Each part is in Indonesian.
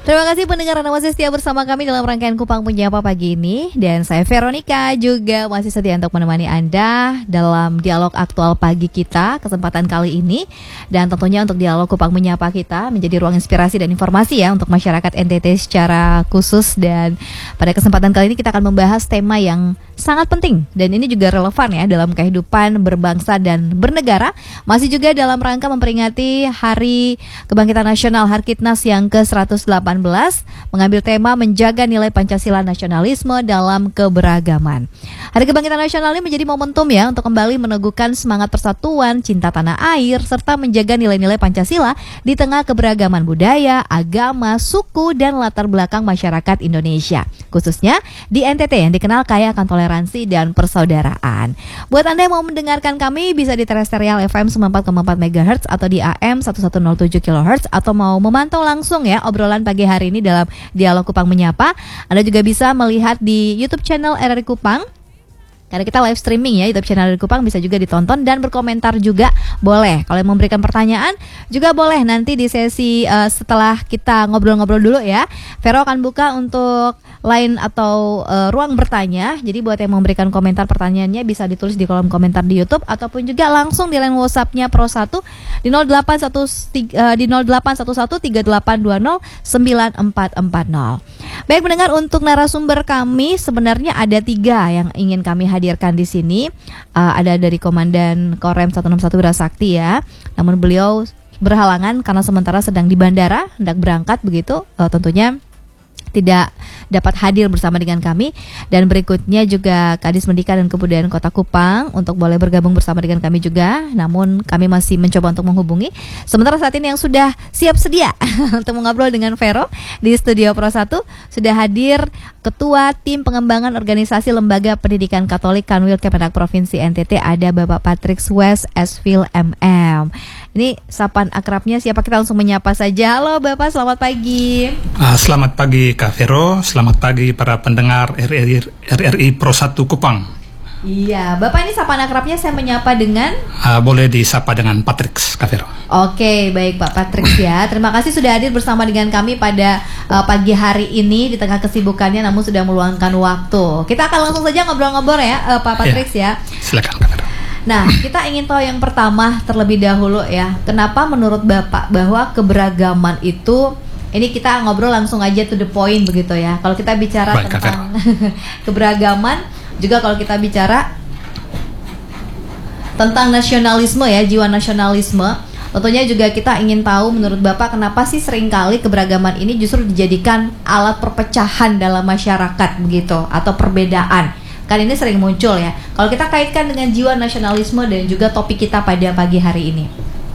Terima kasih pendengar Anda masih setia bersama kami dalam rangkaian Kupang Menyapa pagi ini. Dan saya Veronica juga masih setia untuk menemani Anda dalam dialog aktual pagi kita kesempatan kali ini. Dan tentunya untuk dialog Kupang Menyapa kita menjadi ruang inspirasi dan informasi ya untuk masyarakat NTT secara khusus. Dan pada kesempatan kali ini kita akan membahas tema yang sangat penting dan ini juga relevan ya dalam kehidupan berbangsa dan bernegara. Masih juga dalam rangka memperingati Hari Kebangkitan Nasional Harkitnas yang ke-118 mengambil tema menjaga nilai Pancasila nasionalisme dalam keberagaman. Hari Kebangkitan Nasional ini menjadi momentum ya untuk kembali meneguhkan semangat persatuan, cinta tanah air, serta menjaga nilai-nilai Pancasila di tengah keberagaman budaya, agama, suku, dan latar belakang masyarakat Indonesia. Khususnya di NTT yang dikenal kaya akan toleransi dan persaudaraan. Buat Anda yang mau mendengarkan kami bisa di terestrial FM 94,4 MHz atau di AM 1107 kHz atau mau memantau langsung ya obrolan pagi hari ini dalam Dialog Kupang Menyapa. Anda juga bisa melihat di YouTube channel RRI Kupang. Karena kita live streaming ya YouTube channel RRI Kupang, bisa juga ditonton dan berkomentar juga boleh. Kalau yang memberikan pertanyaan juga boleh nanti di sesi setelah kita ngobrol-ngobrol dulu ya. Vero akan buka untuk line atau ruang bertanya. Jadi buat yang memberikan komentar pertanyaannya bisa ditulis di kolom komentar di YouTube ataupun juga langsung di line WhatsApp-nya Pro 1 di 081138209440. Baik pendengar, untuk narasumber kami sebenarnya ada 3 yang ingin kami hadirkan di sini. Ada dari Komandan Korem 161 Wirasakti ya. Namun beliau berhalangan karena sementara sedang di bandara, hendak berangkat begitu. Tentunya tidak dapat hadir bersama dengan kami. Dan berikutnya juga Kadis Pendidikan dan Kebudayaan Kota Kupang untuk boleh bergabung bersama dengan kami juga. Namun kami masih mencoba untuk menghubungi. Sementara saat ini yang sudah siap sedia untuk mengobrol dengan Vero di Studio Pro 1 sudah hadir Ketua Tim Pengembangan Organisasi Lembaga Pendidikan Katolik Kanwil Kemendag Provinsi NTT, ada Bapak Patrick West Esvil MM. Ini sapaan akrabnya siapa, kita langsung menyapa saja. Halo Bapak, selamat pagi. Selamat pagi Kak Vero, selamat pagi para pendengar RRI Pro 1 Kupang. Iya, Bapak ini sapaan akrabnya saya menyapa dengan? Boleh disapa dengan Patrick, Kak Vero. Oke, baik Pak Patrick ya. Terima kasih sudah hadir bersama dengan kami pada pagi hari ini di tengah kesibukannya, namun sudah meluangkan waktu. Kita akan langsung saja ngobrol-ngobrol ya Pak Patrick ya. Silakan Kak Vero. Nah, kita ingin tahu yang pertama terlebih dahulu ya. Kenapa menurut Bapak bahwa keberagaman itu, ini kita ngobrol langsung aja to the point begitu ya. Kalau kita bicara tentang keberagaman, juga kalau kita bicara tentang nasionalisme ya, jiwa nasionalisme, tentunya juga kita ingin tahu menurut Bapak kenapa sih seringkali keberagaman ini justru dijadikan alat perpecahan dalam masyarakat begitu, atau perbedaan. Kan ini sering muncul ya. Kalau kita kaitkan dengan jiwa nasionalisme dan juga topik kita pada pagi hari ini.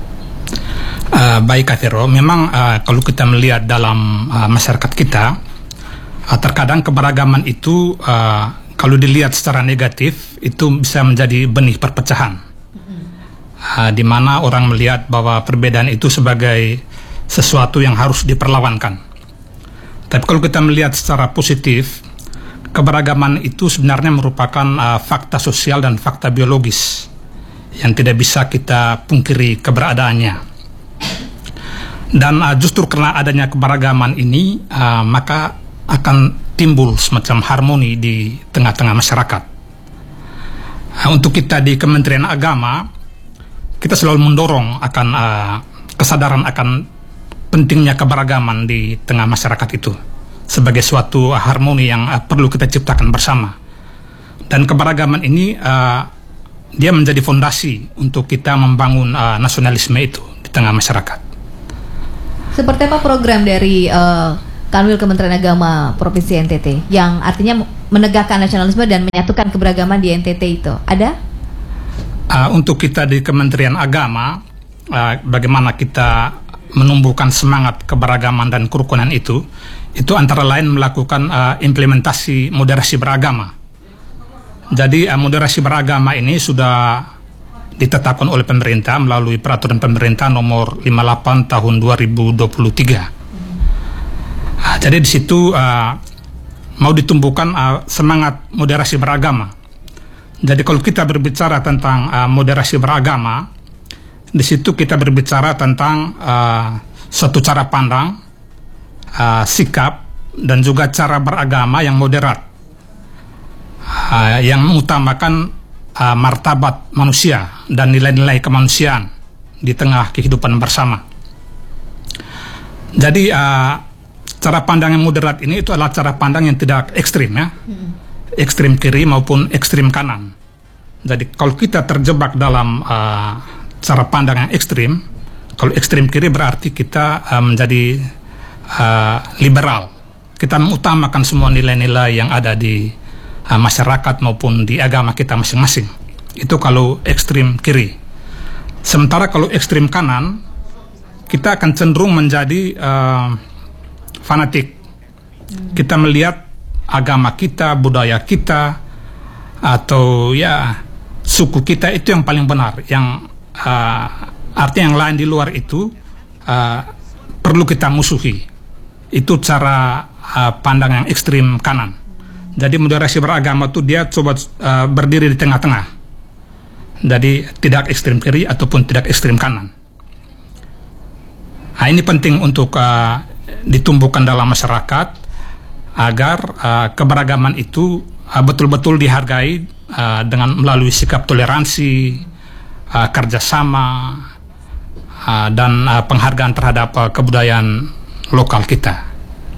Baik Kak Vero, memang kalau kita melihat dalam masyarakat kita, terkadang keberagaman itu kalau dilihat secara negatif itu bisa menjadi benih perpecahan, di mana orang melihat bahwa perbedaan itu sebagai sesuatu yang harus diperlawankan. Tapi kalau kita melihat secara positif, keberagaman itu sebenarnya merupakan fakta sosial dan fakta biologis yang tidak bisa kita pungkiri keberadaannya. Dan justru karena adanya keberagaman ini, maka akan timbul semacam harmoni di tengah-tengah masyarakat. Untuk kita di Kementerian Agama, kita selalu mendorong akan kesadaran akan pentingnya keberagaman di tengah masyarakat itu sebagai suatu harmoni yang perlu kita ciptakan bersama. Dan keberagaman ini dia menjadi fondasi untuk kita membangun nasionalisme itu di tengah masyarakat. Seperti apa program dari Kanwil Kementerian Agama Provinsi NTT yang artinya menegakkan nasionalisme dan menyatukan keberagaman di NTT itu? Ada? Untuk kita di Kementerian Agama, bagaimana kita menumbuhkan semangat keberagaman dan kerukunan itu antara lain melakukan implementasi moderasi beragama. Jadi moderasi beragama ini sudah ditetapkan oleh pemerintah melalui peraturan pemerintah nomor 58 tahun 2023. Jadi di situ mau ditumbuhkan semangat moderasi beragama. Jadi kalau kita berbicara tentang moderasi beragama, di situ kita berbicara tentang suatu cara pandang sikap dan juga cara beragama yang moderat, yang mengutamakan martabat manusia dan nilai-nilai kemanusiaan di tengah kehidupan bersama. Jadi cara pandang yang moderat ini itu adalah cara pandang yang tidak ekstrim, ya, ekstrim kiri maupun ekstrim kanan. Jadi kalau kita terjebak dalam cara pandang yang ekstrim, kalau ekstrim kiri berarti kita menjadi liberal. Kita mengutamakan semua nilai-nilai yang ada di masyarakat maupun di agama kita masing-masing. Itu kalau ekstrim kiri. Sementara kalau ekstrim kanan, kita akan cenderung menjadi fanatik. Kita melihat agama kita, budaya kita, atau ya suku kita itu yang paling benar. Yang artinya yang lain di luar itu perlu kita musuhi. Itu cara pandang yang ekstrim kanan. Jadi moderasi beragama itu dia coba berdiri di tengah-tengah. Jadi tidak ekstrim kiri ataupun tidak ekstrim kanan. Nah, ini penting untuk ditumbuhkan dalam masyarakat agar keberagaman itu betul-betul dihargai dengan melalui sikap toleransi, kerjasama, dan penghargaan terhadap kebudayaan lokal kita.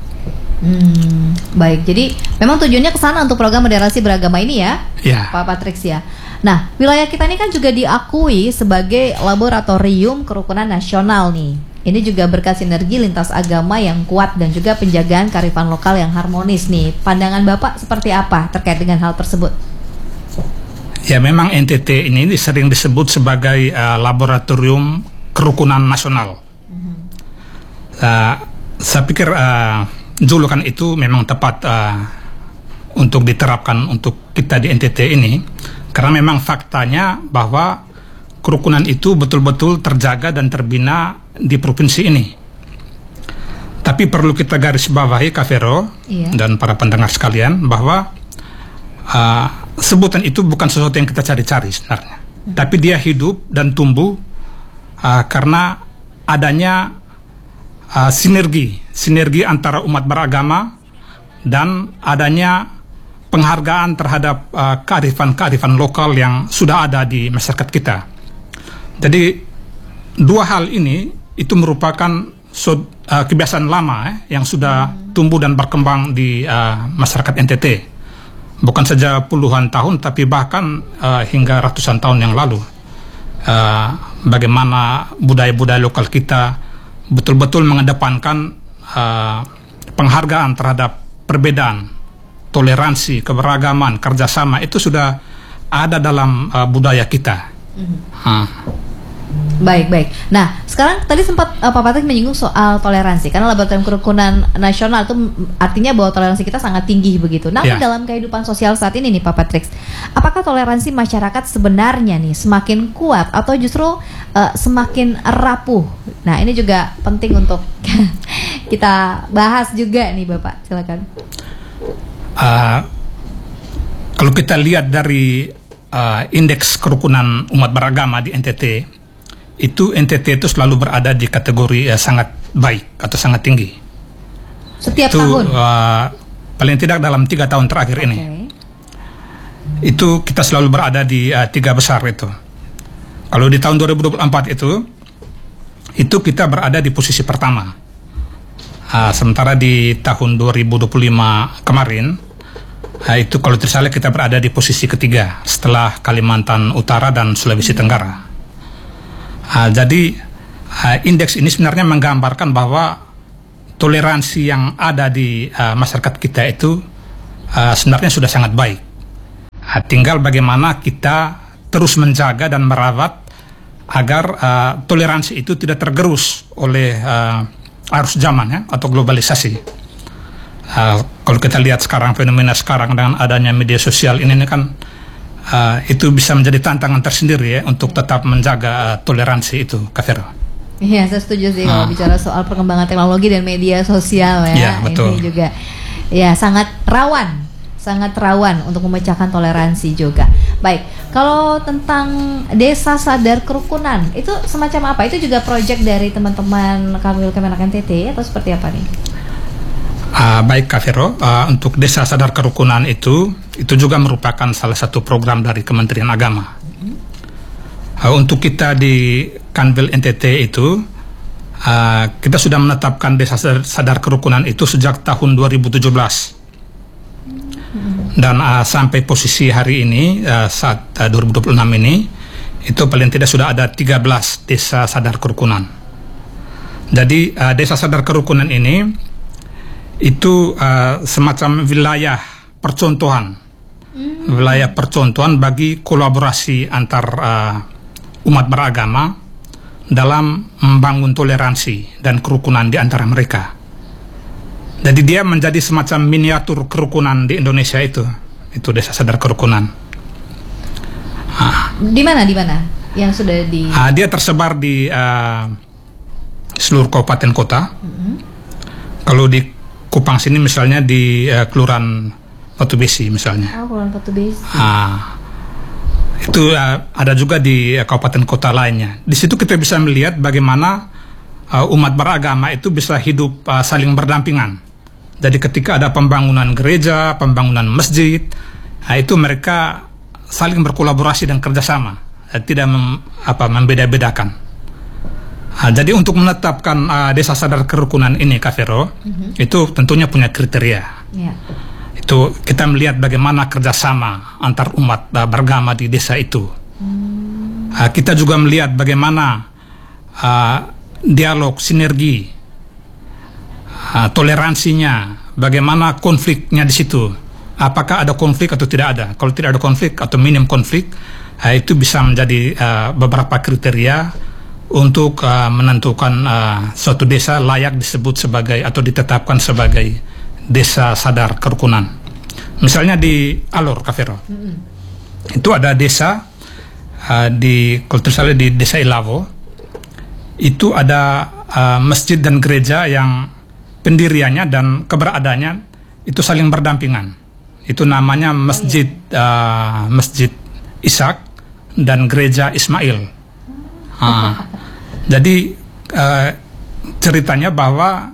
Baik, jadi memang tujuannya ke sana untuk program moderasi beragama ini ya, Pak Patriks ya. Nah, wilayah kita ini kan juga diakui sebagai laboratorium kerukunan nasional nih. Ini juga berkat sinergi lintas agama yang kuat dan juga penjagaan kearifan lokal yang harmonis nih. Pandangan Bapak seperti apa terkait dengan hal tersebut? Ya, memang NTT ini sering disebut sebagai laboratorium kerukunan nasional. Saya pikir julukan itu memang tepat untuk diterapkan untuk kita di NTT ini, karena memang faktanya bahwa kerukunan itu betul-betul terjaga dan terbina di provinsi ini. Tapi perlu kita garis bawahi, Kak Vero, dan para pendengar sekalian, bahwa sebutan itu bukan sesuatu yang kita cari-cari sebenarnya, tapi dia hidup dan tumbuh karena adanya sinergi antara umat beragama dan adanya penghargaan terhadap kearifan lokal yang sudah ada di masyarakat kita. Jadi dua hal ini itu merupakan kebiasaan lama yang sudah tumbuh dan berkembang di masyarakat NTT. Bukan saja puluhan tahun, tapi bahkan hingga ratusan tahun yang lalu. Bagaimana budaya-budaya lokal kita betul-betul mengedepankan penghargaan terhadap perbedaan, toleransi, keberagaman, kerjasama, itu sudah ada dalam budaya kita. Baik. Nah, sekarang tadi sempat Pak Patriks menyinggung soal toleransi, karena laboratorium kerukunan nasional itu artinya bahwa toleransi kita sangat tinggi begitu. Nah, dalam kehidupan sosial saat ini nih Pak Patriks, apakah toleransi masyarakat sebenarnya nih semakin kuat atau justru semakin rapuh? Nah, ini juga penting untuk kita bahas juga nih Bapak, silakan. Kalau kita lihat dari indeks kerukunan umat beragama di NTT, itu NTT itu selalu berada di kategori sangat baik atau sangat tinggi. Setiap itu, tahun? Paling tidak dalam 3 tahun terakhir ini. Itu kita selalu berada di 3 besar itu. Kalau di tahun 2024 itu kita berada di posisi pertama. Sementara di tahun 2025 kemarin, itu kalau tidak salah kita berada di posisi ketiga setelah Kalimantan Utara dan Sulawesi Tenggara. Jadi indeks ini sebenarnya menggambarkan bahwa toleransi yang ada di masyarakat kita itu sebenarnya sudah sangat baik. Tinggal bagaimana kita terus menjaga dan merawat agar toleransi itu tidak tergerus oleh arus zaman atau globalisasi. Kalau kita lihat sekarang, fenomena sekarang dengan adanya media sosial ini kan itu bisa menjadi tantangan tersendiri untuk tetap menjaga toleransi itu, Kak Vero. Iya, saya setuju sih kalau bicara soal perkembangan teknologi dan media sosial ya. Iya, betul. Ini juga ya sangat rawan untuk memecahkan toleransi juga. Baik, kalau tentang desa sadar kerukunan, itu semacam apa? Itu juga proyek dari teman-teman Kanwil Kemenak NTT atau seperti apa nih? Baik Kak Vero, untuk Desa Sadar Kerukunan itu juga merupakan salah satu program dari Kementerian Agama. Untuk kita di Kanwil NTT itu, kita sudah menetapkan Desa Sadar Kerukunan itu sejak tahun 2017. Dan sampai posisi hari ini, saat 2026 ini, itu paling tidak sudah ada 13 Desa Sadar Kerukunan. Jadi Desa Sadar Kerukunan ini itu semacam wilayah percontohan bagi kolaborasi antar umat beragama dalam membangun toleransi dan kerukunan di antara mereka. Jadi dia menjadi semacam miniatur kerukunan di Indonesia itu Desa Sadar Kerukunan. Di mana yang sudah di? Dia tersebar di seluruh kabupaten kota. Kalau di Kupang sini misalnya di Kelurahan Batu Besi misalnya. Kelurahan Batu Besi. Itu ada juga di kabupaten kota lainnya. Di situ kita bisa melihat bagaimana umat beragama itu bisa hidup saling berdampingan. Jadi ketika ada pembangunan gereja, pembangunan masjid, itu mereka saling berkolaborasi dan kerjasama, tidak membeda-bedakan. Jadi untuk menetapkan Desa Sadar Kerukunan ini, Kak Vero, itu tentunya punya kriteria. Itu kita melihat bagaimana kerjasama antar umat beragama di desa itu. Kita juga melihat bagaimana dialog, sinergi, toleransinya, bagaimana konfliknya di situ. Apakah ada konflik atau tidak ada? Kalau tidak ada konflik atau minim konflik, itu bisa menjadi beberapa kriteria untuk menentukan suatu desa layak disebut sebagai atau ditetapkan sebagai Desa Sadar Kerukunan. Misalnya di Alor, Kak Vero, itu ada desa di Desa Ilavo, itu ada masjid dan gereja yang pendiriannya dan keberadaannya itu saling berdampingan. Itu namanya Masjid Ishak dan Gereja Ismail. Jadi ceritanya bahwa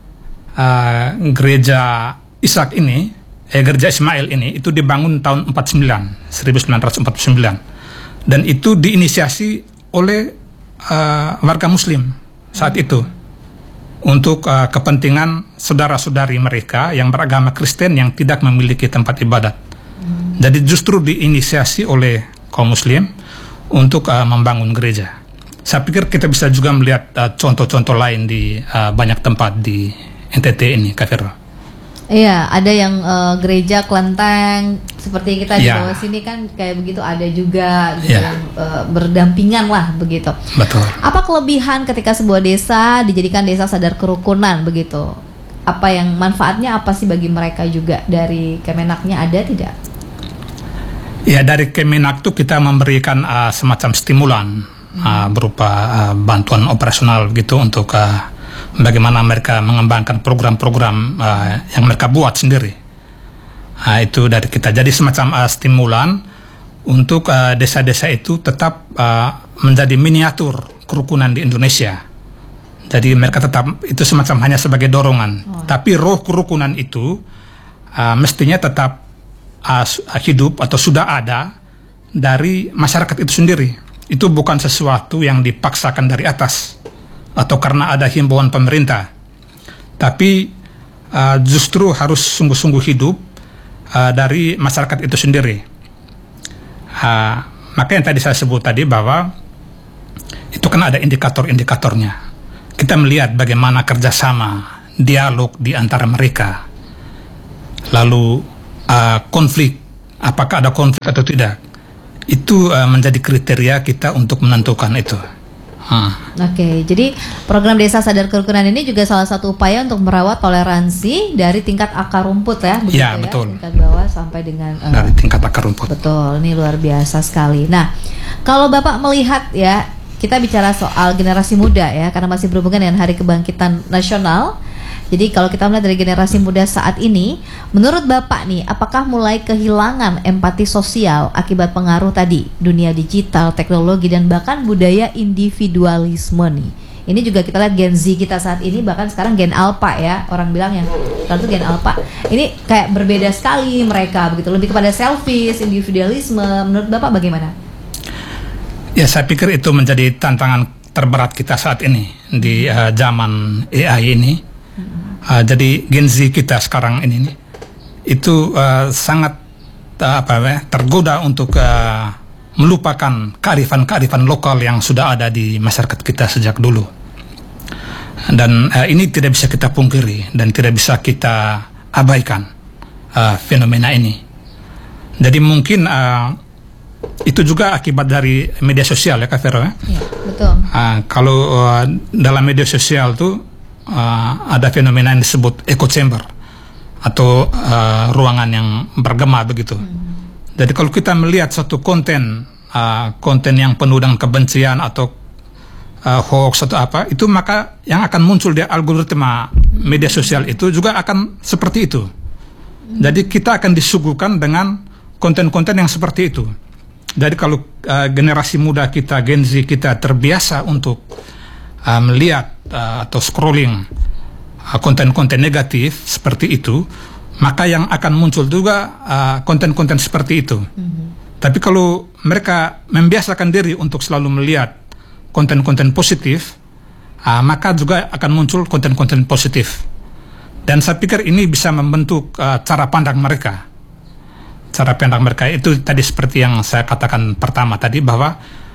Gereja Ishak ini, Gereja Ismail ini itu dibangun tahun 1949, dan itu diinisiasi oleh warga Muslim saat itu untuk kepentingan saudara-saudari mereka yang beragama Kristen yang tidak memiliki tempat ibadat. Jadi justru diinisiasi oleh kaum Muslim untuk membangun gereja. Saya pikir kita bisa juga melihat contoh-contoh lain di banyak tempat di NTT ini, Kak Vero. Iya, ada yang gereja kelenteng seperti kita di bawah sini kan kayak begitu, ada juga gitu yang berdampingan lah begitu. Betul. Apa kelebihan ketika sebuah desa dijadikan Desa Sadar Kerukunan begitu? Apa yang manfaatnya apa sih bagi mereka juga dari Kemenaknya, ada tidak? Ya, dari Kemenak itu kita memberikan semacam stimulan berupa bantuan operasional gitu untuk bagaimana mereka mengembangkan program-program yang mereka buat sendiri. Itu dari kita. Jadi semacam stimulan untuk desa-desa itu tetap menjadi miniatur kerukunan di Indonesia. Jadi mereka tetap itu semacam hanya sebagai dorongan. Tapi roh kerukunan itu mestinya tetap hidup atau sudah ada dari masyarakat itu sendiri. Itu bukan sesuatu yang dipaksakan dari atas atau karena ada himbauan pemerintah, tapi justru harus sungguh-sungguh hidup dari masyarakat itu sendiri. Maka yang tadi saya sebut tadi bahwa itu kan ada indikator-indikatornya. Kita melihat bagaimana kerjasama, dialog di antara mereka, lalu konflik, apakah ada konflik atau tidak. Itu menjadi kriteria kita untuk menentukan itu. Oke, jadi program Desa Sadar Kerukunan ini juga salah satu upaya untuk merawat toleransi dari tingkat akar rumput ya, begitu ya, betul. Tingkat bawah sampai dengan dari tingkat akar rumput. Betul, ini luar biasa sekali. Nah, kalau Bapak melihat ya, kita bicara soal generasi muda ya, karena masih berhubungan dengan Hari Kebangkitan Nasional. Jadi kalau kita melihat dari generasi muda saat ini, menurut Bapak nih, apakah mulai kehilangan empati sosial akibat pengaruh tadi dunia digital, teknologi, dan bahkan budaya individualisme nih Ini juga kita lihat Gen Z kita saat ini, bahkan sekarang Gen Alpha ya, orang bilang yang itu Gen Alpha. Ini kayak berbeda sekali mereka begitu, lebih kepada selfish, individualisme. Menurut Bapak bagaimana? Ya, saya pikir itu menjadi tantangan terberat kita saat ini di zaman AI ini. Jadi Gen Z kita sekarang ini nih, itu sangat tergoda untuk melupakan kearifan-kearifan lokal yang sudah ada di masyarakat kita sejak dulu. Dan ini tidak bisa kita pungkiri dan tidak bisa kita abaikan fenomena ini. Jadi mungkin itu juga akibat dari media sosial ya Kak Vero ya? Ya, betul. Kalau dalam media sosial tuh ada fenomena yang disebut echo chamber atau ruangan yang bergema begitu. Jadi kalau kita melihat satu konten yang penuh dengan kebencian atau hoax atau apa, itu maka yang akan muncul di algoritma media sosial itu juga akan seperti itu. Jadi kita akan disuguhkan dengan konten-konten yang seperti itu. Jadi kalau generasi muda kita, Gen Z kita terbiasa untuk melihat atau scrolling konten-konten negatif seperti itu, maka yang akan muncul juga konten-konten seperti itu. Tapi kalau mereka membiasakan diri untuk selalu melihat konten-konten positif, maka juga akan muncul konten-konten positif. Dan saya pikir ini bisa membentuk cara pandang mereka. Cara pandang mereka itu tadi seperti yang saya katakan pertama tadi, bahwa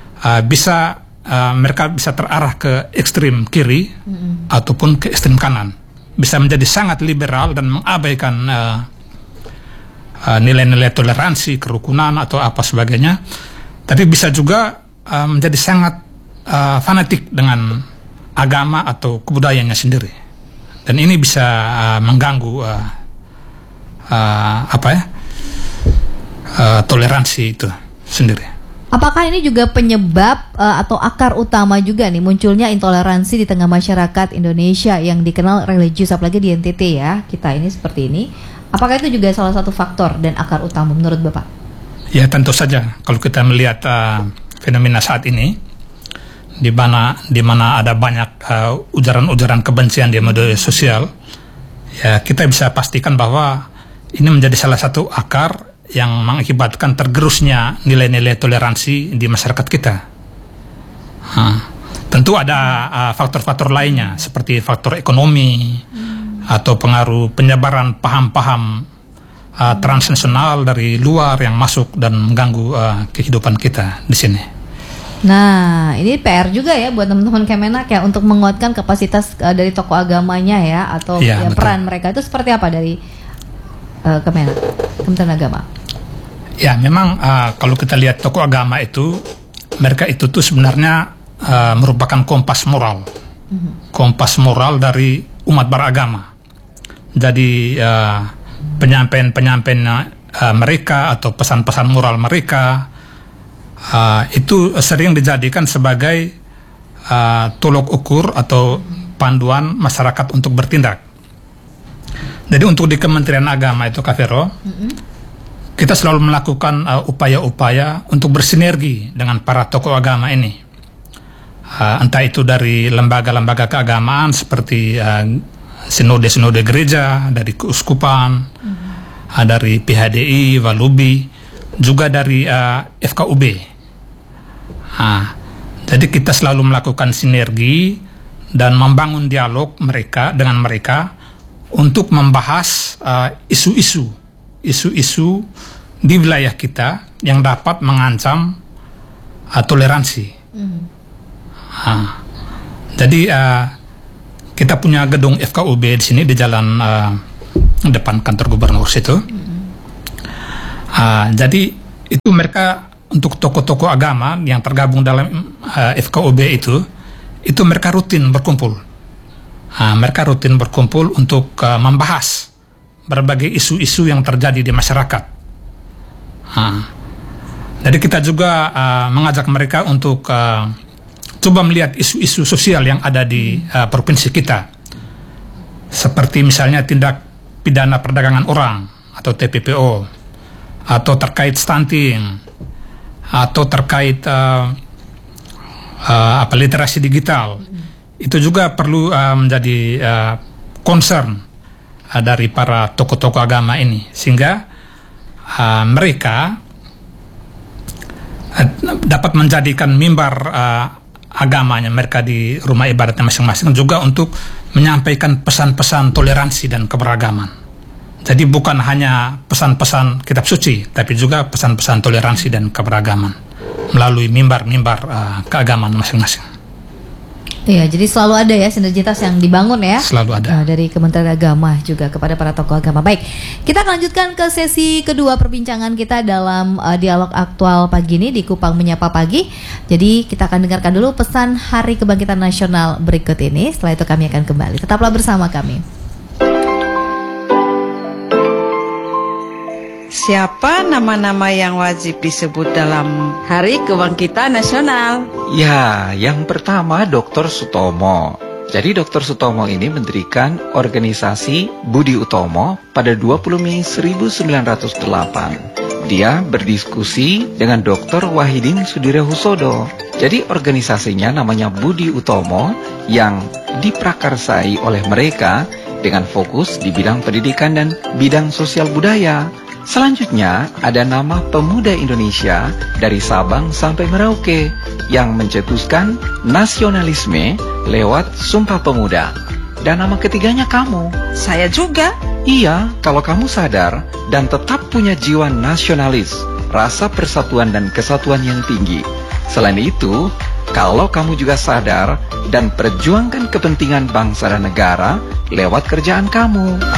mereka bisa terarah ke ekstrim kiri ataupun ke ekstrim kanan, bisa menjadi sangat liberal dan mengabaikan nilai-nilai toleransi, kerukunan atau apa sebagainya, tapi bisa juga menjadi sangat fanatik dengan agama atau kebudayaannya sendiri, dan ini bisa mengganggu toleransi itu sendiri. Apakah ini juga penyebab atau akar utama juga nih munculnya intoleransi di tengah masyarakat Indonesia yang dikenal religius, apalagi di NTT ya, kita ini seperti ini. Apakah itu juga salah satu faktor dan akar utama menurut Bapak? Ya, tentu saja. Kalau kita melihat fenomena saat ini, di mana ada banyak ujaran-ujaran kebencian di media sosial, ya kita bisa pastikan bahwa ini menjadi salah satu akar yang mengakibatkan tergerusnya nilai-nilai toleransi di masyarakat kita. Tentu ada faktor-faktor lainnya seperti faktor ekonomi atau pengaruh penyebaran paham-paham transnasional dari luar yang masuk dan mengganggu kehidupan kita di sini. Nah, ini PR juga ya buat teman-teman Kemenak ya, untuk menguatkan kapasitas dari tokoh agamanya ya, atau ya, peran mereka itu seperti apa dari Kemenak, Kementerian Agama? Ya, memang kalau kita lihat tokoh agama itu, mereka itu tuh sebenarnya merupakan kompas moral, kompas moral dari umat beragama. Jadi penyampaian mereka atau pesan-pesan moral mereka itu sering dijadikan sebagai tolok ukur atau panduan masyarakat untuk bertindak. Jadi untuk di Kementerian Agama itu Kak Vero, kita selalu melakukan upaya-upaya untuk bersinergi dengan para tokoh agama ini. Entah itu dari lembaga-lembaga keagamaan seperti sinode-sinode gereja, dari keuskupan, dari PHDI, Walubi, juga dari FKUB. Jadi kita selalu melakukan sinergi dan membangun dialog dengan mereka untuk membahas isu-isu di wilayah kita yang dapat mengancam toleransi. Jadi kita punya gedung FKUB di sini di jalan depan kantor gubernur situ. Jadi itu mereka untuk tokoh-tokoh agama yang tergabung dalam FKUB itu mereka rutin berkumpul. Mereka rutin berkumpul untuk membahas berbagai isu-isu yang terjadi di masyarakat. Jadi kita juga mengajak mereka untuk coba melihat isu-isu sosial yang ada di provinsi kita, seperti misalnya tindak pidana perdagangan orang atau TPPO, atau terkait stunting, atau terkait literasi digital. itu juga perlu menjadi concern dari para tokoh-tokoh agama ini, sehingga mereka dapat menjadikan mimbar agamanya mereka di rumah ibadatnya masing-masing juga untuk menyampaikan pesan-pesan toleransi dan keberagaman. Jadi bukan hanya pesan-pesan kitab suci, tapi juga pesan-pesan toleransi dan keberagaman melalui mimbar-mimbar keagamaan masing-masing. Iya, jadi selalu ada ya sinergitas yang dibangun ya. Selalu ada. Dari Kementerian Agama juga kepada para tokoh agama. Baik, kita akan lanjutkan ke sesi kedua perbincangan kita dalam dialog aktual pagi ini di Kupang Menyapa Pagi. Jadi kita akan dengarkan dulu pesan Hari Kebangkitan Nasional berikut ini. Setelah itu kami akan kembali. Tetaplah bersama kami. Siapa nama-nama yang wajib disebut dalam Hari Kebangkitan Nasional? Ya, yang pertama Dr. Sutomo. Jadi Dr. Sutomo ini mendirikan organisasi Budi Utomo pada 20 Mei 1908. Dia berdiskusi dengan Dr. Wahidin Sudirohusodo. Jadi organisasinya namanya Budi Utomo yang diprakarsai oleh mereka dengan fokus di bidang pendidikan dan bidang sosial budaya. Selanjutnya ada nama Pemuda Indonesia dari Sabang sampai Merauke yang mencetuskan nasionalisme lewat Sumpah Pemuda. Dan nama ketiganya kamu. Saya juga. Iya, kalau kamu sadar dan tetap punya jiwa nasionalis, rasa persatuan dan kesatuan yang tinggi. Selain itu, kalau kamu juga sadar dan perjuangkan kepentingan bangsa dan negara lewat kerjaan kamu.